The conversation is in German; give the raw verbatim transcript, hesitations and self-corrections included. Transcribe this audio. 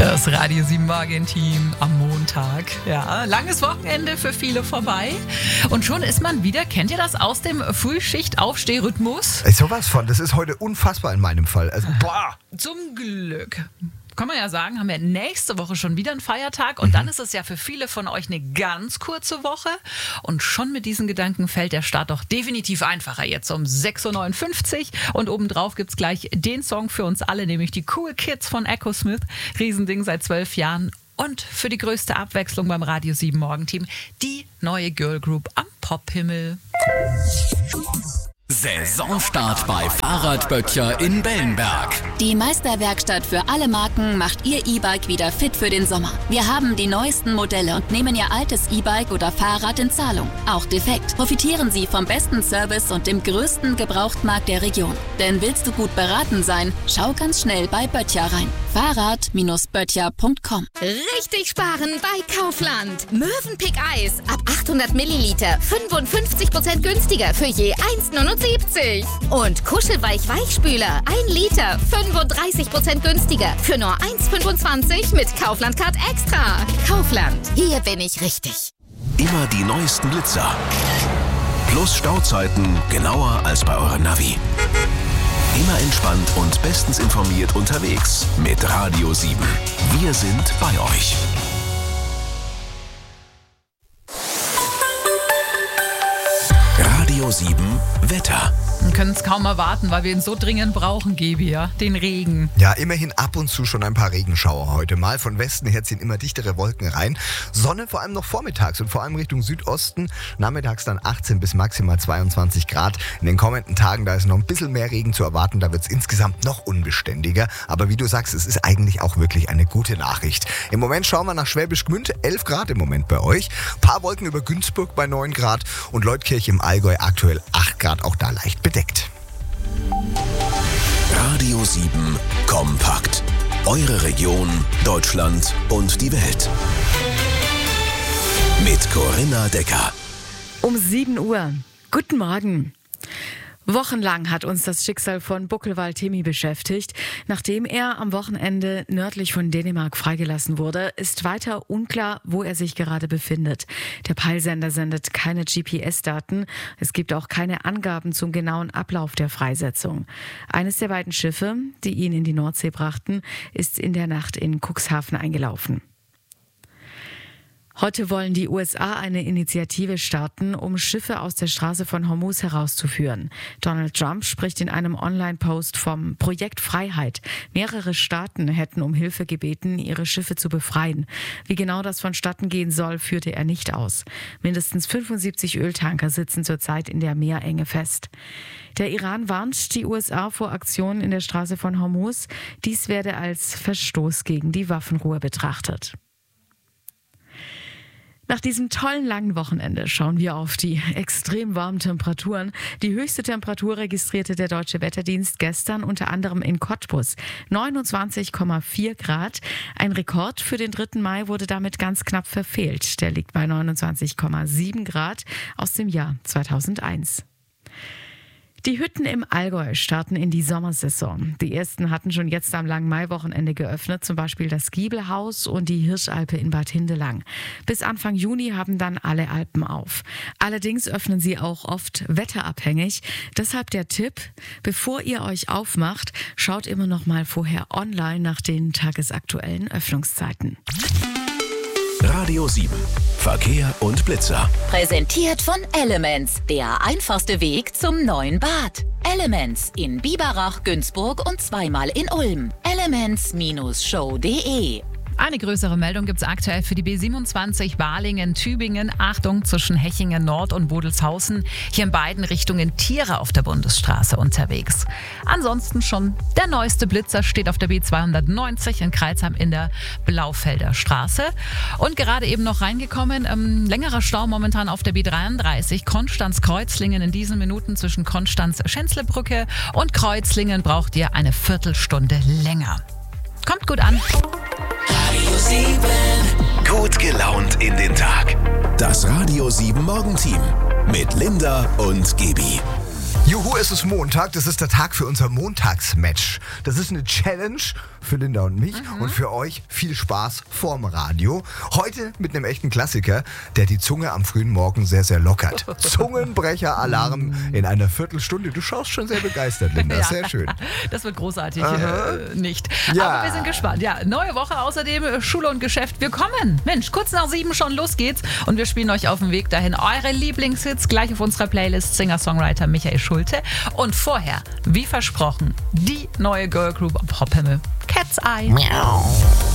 Das Radio sieben Morgen-Team am Montag. Ja, langes Wochenende für viele vorbei. Und schon ist man wieder, kennt ihr das, aus dem Frühschicht-Aufstehrhythmus? Sowas von, das ist heute unfassbar in meinem Fall. Also, boah. Zum Glück. Kann man ja sagen, haben wir nächste Woche schon wieder einen Feiertag und mhm. dann ist es ja für viele von euch eine ganz kurze Woche und schon mit diesen Gedanken fällt der Start doch definitiv einfacher. Jetzt um sechs Uhr neunundfünfzig und obendrauf gibt's gleich den Song für uns alle, nämlich die Cool Kids von Echo Smith. Riesending seit zwölf Jahren und für die größte Abwechslung beim Radio sieben Morgenteam die neue Girl Group am Pophimmel. Saisonstart bei Fahrradböttcher in Bellenberg. Die Meisterwerkstatt für alle Marken macht Ihr E-Bike wieder fit für den Sommer. Wir haben die neuesten Modelle und nehmen Ihr altes E-Bike oder Fahrrad in Zahlung. Auch defekt. Profitieren Sie vom besten Service und dem größten Gebrauchtmarkt der Region. Denn willst du gut beraten sein, schau ganz schnell bei Böttcher rein. Fahrrad Böttcher punkt com. Richtig sparen bei Kaufland. Mövenpick Eis ab achthundert Milliliter fünfundfünfzig Prozent günstiger für je eins Komma neunundsiebzig. Und Kuschelweich Weichspüler ein Liter fünfunddreißig Prozent günstiger für nur eins Komma fünfundzwanzig mit Kaufland Card Extra. Kaufland, hier bin ich richtig. Immer die neuesten Blitzer. Plus Stauzeiten genauer als bei eurem Navi. Immer entspannt und bestens informiert unterwegs mit Radio sieben. Wir sind bei euch. Radio sieben Wetter. Wir können es kaum erwarten, weil wir ihn so dringend brauchen, Gebi, ja? Den Regen. Ja, immerhin ab und zu schon ein paar Regenschauer heute mal. Von Westen her ziehen immer dichtere Wolken rein. Sonne vor allem noch vormittags und vor allem Richtung Südosten. Nachmittags dann achtzehn bis maximal zweiundzwanzig Grad. In den kommenden Tagen, da ist noch ein bisschen mehr Regen zu erwarten. Da wird es insgesamt noch unbeständiger. Aber wie du sagst, es ist eigentlich auch wirklich eine gute Nachricht. Im Moment schauen wir nach Schwäbisch Gmünd. elf Grad im Moment bei euch. Ein paar Wolken über Günzburg bei neun Grad. Und Leutkirch im Allgäu aktuell acht Grad. Auch da leicht bedeckt. Radio sieben Kompakt. Eure Region, Deutschland und die Welt. Mit Corinna Decker. Um sieben Uhr. Guten Morgen. Wochenlang hat uns das Schicksal von Buckelwal Temi beschäftigt. Nachdem er am Wochenende nördlich von Dänemark freigelassen wurde, ist weiter unklar, wo er sich gerade befindet. Der Peilsender sendet keine G P S-Daten. Es gibt auch keine Angaben zum genauen Ablauf der Freisetzung. Eines der beiden Schiffe, die ihn in die Nordsee brachten, ist in der Nacht in Cuxhaven eingelaufen. Heute wollen die U S A eine Initiative starten, um Schiffe aus der Straße von Hormuz herauszuführen. Donald Trump spricht in einem Online-Post vom Projekt Freiheit. Mehrere Staaten hätten um Hilfe gebeten, ihre Schiffe zu befreien. Wie genau das vonstatten gehen soll, führte er nicht aus. Mindestens fünfundsiebzig Öltanker sitzen zurzeit in der Meerenge fest. Der Iran warnt die U S A vor Aktionen in der Straße von Hormuz. Dies werde als Verstoß gegen die Waffenruhe betrachtet. Nach diesem tollen langen Wochenende schauen wir auf die extrem warmen Temperaturen. Die höchste Temperatur registrierte der Deutsche Wetterdienst gestern unter anderem in Cottbus. neunundzwanzig Komma vier Grad. Ein Rekord für den dritten Mai wurde damit ganz knapp verfehlt. Der liegt bei neunundzwanzig Komma sieben Grad aus dem Jahr zweitausendeins. Die Hütten im Allgäu starten in die Sommersaison. Die ersten hatten schon jetzt am langen Maiwochenende geöffnet, zum Beispiel das Giebelhaus und die Hirschalpe in Bad Hindelang. Bis Anfang Juni haben dann alle Alpen auf. Allerdings öffnen sie auch oft wetterabhängig. Deshalb der Tipp, bevor ihr euch aufmacht, schaut immer noch mal vorher online nach den tagesaktuellen Öffnungszeiten. Radio sieben. Verkehr und Blitzer. Präsentiert von Elements, der einfachste Weg zum neuen Bad. Elements in Biberach, Günzburg und zweimal in Ulm. elements Show punkt de. Eine größere Meldung gibt es aktuell für die B siebenundzwanzig Balingen-Tübingen. Achtung, zwischen Hechingen Nord und Bodelshausen. Hier in beiden Richtungen Tiere auf der Bundesstraße unterwegs. Ansonsten schon der neueste Blitzer steht auf der B zweihundertneunzig in Crailsheim in der Blaufelder Straße. Und gerade eben noch reingekommen, ähm, längerer Stau momentan auf der B dreiunddreißig Konstanz-Kreuzlingen. In diesen Minuten zwischen Konstanz-Schänzlebrücke und Kreuzlingen braucht ihr eine Viertelstunde länger. Kommt gut an. Radio sieben. Gut gelaunt in den Tag. Das Radio sieben Morgenteam mit Linda und Gebi. Juhu, es ist Montag. Das ist der Tag für unser Montagsmatch. Das ist eine Challenge für Linda und mich mhm. und für euch viel Spaß vorm Radio. Heute mit einem echten Klassiker, der die Zunge am frühen Morgen sehr, sehr lockert. Zungenbrecher-Alarm in einer Viertelstunde. Du schaust schon sehr begeistert, Linda. Ja. Sehr schön. Das wird großartig. Äh, nicht. Ja. Aber wir sind gespannt. Ja, neue Woche, außerdem Schule und Geschäft. Wir kommen. Mensch, kurz nach sieben schon, los geht's. Und wir spielen euch auf dem Weg dahin eure Lieblingshits gleich auf unserer Playlist Singer-Songwriter Michael Schulte. Und vorher, wie versprochen, die neue Girlgroup Pophimmel. Cat's Eye. Miau.